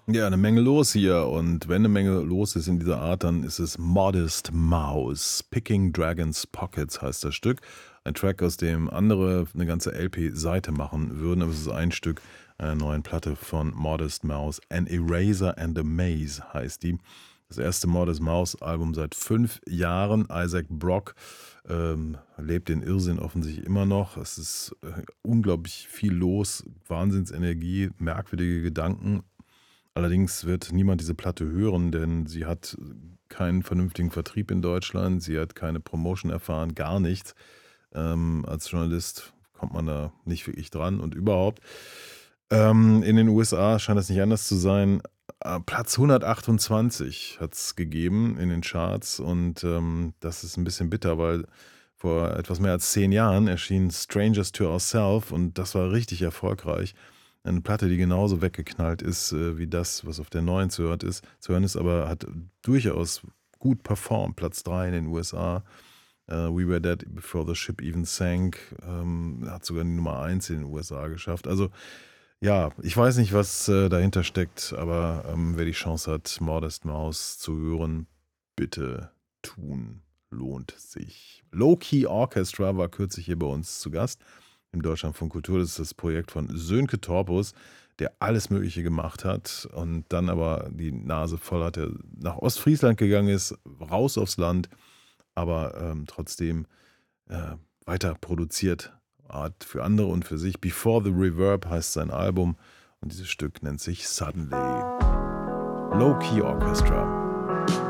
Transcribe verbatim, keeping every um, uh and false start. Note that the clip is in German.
Ja, eine Menge los hier und wenn eine Menge los ist in dieser Art, dann ist es Modest Mouse. „Picking Dragons Pockets" heißt das Stück. Ein Track, aus dem andere eine ganze L P-Seite machen würden, aber es ist ein Stück einer neuen Platte von Modest Mouse. „An Eraser and a Maze" heißt die. Das erste Modest Mouse-Album seit fünf Jahren. Isaac Brock, ähm, lebt den Irrsinn offensichtlich immer noch. Es ist, äh, unglaublich viel los, Wahnsinnsenergie, merkwürdige Gedanken. Allerdings wird niemand diese Platte hören, denn sie hat keinen vernünftigen Vertrieb in Deutschland. Sie hat keine Promotion erfahren, gar nichts. Ähm, als Journalist kommt man da nicht wirklich dran und überhaupt. Ähm, in den U S A scheint das nicht anders zu sein. Äh, Platz hundertachtundzwanzig hat es gegeben in den Charts und ähm, das ist ein bisschen bitter, weil vor etwas mehr als zehn Jahren erschien Strangers to Ourselves und das war richtig erfolgreich. Eine Platte, die genauso weggeknallt ist, äh, wie das, was auf der neuen zu hören ist zu hören ist, aber hat durchaus gut performt. Platz drei in den U S A. Äh, „We Were Dead Before the Ship Even Sank", ähm, hat sogar die Nummer eins in den U S A geschafft. Also, ja, ich weiß nicht, was, äh, dahinter steckt, aber, ähm, wer die Chance hat, Modest Mouse zu hören, bitte tun. Lohnt sich. Low Key Orchestra war kürzlich hier bei uns zu Gast im Deutschlandfunk Kultur. Das ist das Projekt von Sönke Torpus, der alles Mögliche gemacht hat und dann aber die Nase voll hatte, nach Ostfriesland gegangen ist, raus aufs Land, aber ähm, trotzdem äh, weiter produziert hat für andere und für sich. Before the Reverb heißt sein Album und dieses Stück nennt sich Suddenly. Low Key Orchestra.